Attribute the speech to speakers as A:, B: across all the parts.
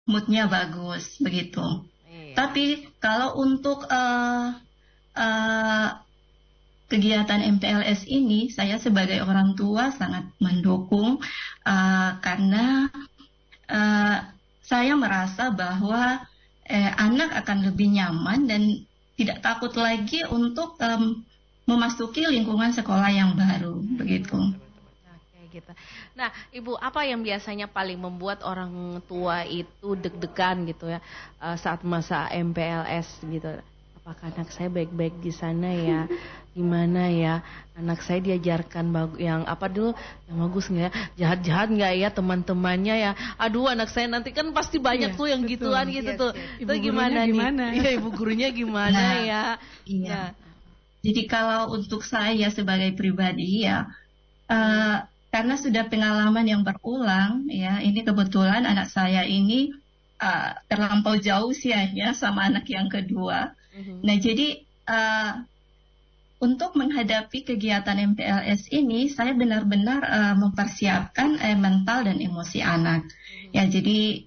A: moodnya bagus begitu.
B: Iya.
A: Tapi kalau untuk kegiatan MPLS ini, saya sebagai orang tua sangat mendukung karena saya merasa bahwa anak akan lebih nyaman dan tidak takut lagi untuk memasuki lingkungan sekolah yang baru, begitu.
B: Oke, gitu. Nah, Ibu, apa yang biasanya paling membuat orang tua itu deg-degan gitu ya saat masa MPLS gitu? Apakah anak saya baik-baik di sana ya? Gimana ya? Anak saya diajarkan yang apa dulu? Yang bagus nggak ya? Jahat-jahat nggak ya teman-temannya ya? Aduh, anak saya nanti kan pasti banyak tuh yang betul. Gituan gitu tuh. Itu gimana nih? Iya, ibu gurunya gimana ya?
A: Iya. Nah. Jadi kalau untuk saya sebagai pribadi ya, karena sudah pengalaman yang berulang ya, ini kebetulan anak saya ini terlampau jauh usianya sama anak yang kedua. Nah, jadi untuk menghadapi kegiatan MPLS ini, saya benar-benar mempersiapkan mental dan emosi anak. Ya, jadi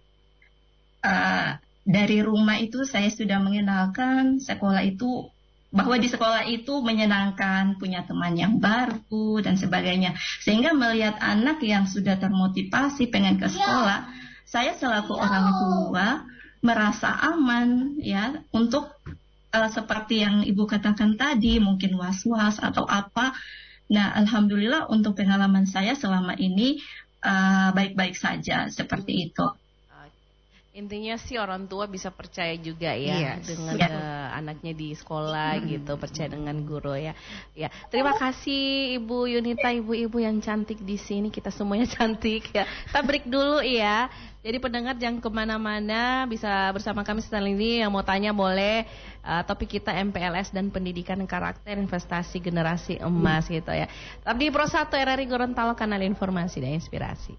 A: dari rumah itu saya sudah mengenalkan sekolah itu, bahwa di sekolah itu menyenangkan, punya teman yang baru dan sebagainya. Sehingga melihat anak yang sudah termotivasi pengen ke sekolah, saya selaku orang tua merasa aman ya untuk seperti yang Ibu katakan tadi, mungkin was-was atau apa. Nah, alhamdulillah untuk pengalaman saya selama ini baik-baik saja seperti itu.
B: Intinya sih orang tua bisa percaya juga ya dengan anaknya di sekolah gitu, percaya dengan guru ya. Ya, terima kasih Ibu Yunita, ibu-ibu yang cantik di sini, kita semuanya cantik ya. Kita break dulu ya. Jadi pendengar jangan kemana-mana, bisa bersama kami setelah ini. Yang mau tanya boleh. Topik kita MPLS dan pendidikan karakter investasi generasi emas gitu ya. Tapi di Pro 1 RRI Gorontalo, kanal informasi dan inspirasi.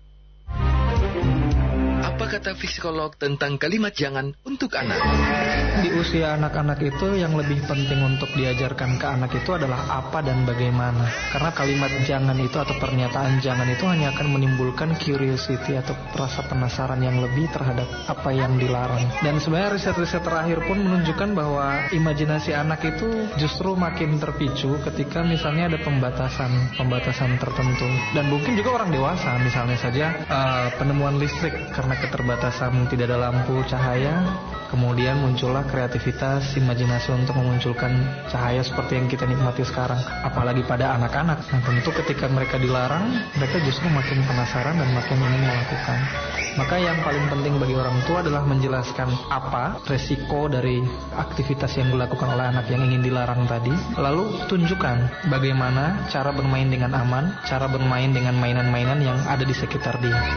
C: Apa kata psikolog tentang kalimat jangan untuk anak?
D: Di usia anak-anak itu yang lebih penting untuk diajarkan ke anak itu adalah apa dan bagaimana. Karena kalimat jangan itu atau pernyataan jangan itu hanya akan menimbulkan curiosity atau rasa penasaran yang lebih terhadap apa yang dilarang. Dan sebenarnya riset-riset terakhir pun menunjukkan bahwa imajinasi anak itu justru makin terpicu ketika misalnya ada pembatasan tertentu. Dan mungkin juga orang dewasa, misalnya saja penemuan listrik karena keterbatasan tidak ada lampu cahaya, kemudian muncullah kreativitas, imajinasi untuk memunculkan cahaya seperti yang kita nikmati sekarang. Apalagi pada anak-anak. Nah, tentu ketika mereka dilarang, mereka justru makin penasaran dan makin ingin melakukan. Maka yang paling penting bagi orang tua adalah menjelaskan apa resiko dari aktivitas yang dilakukan oleh anak yang ingin dilarang tadi. Lalu tunjukkan bagaimana cara bermain dengan aman, cara bermain dengan mainan-mainan yang ada di sekitar dia.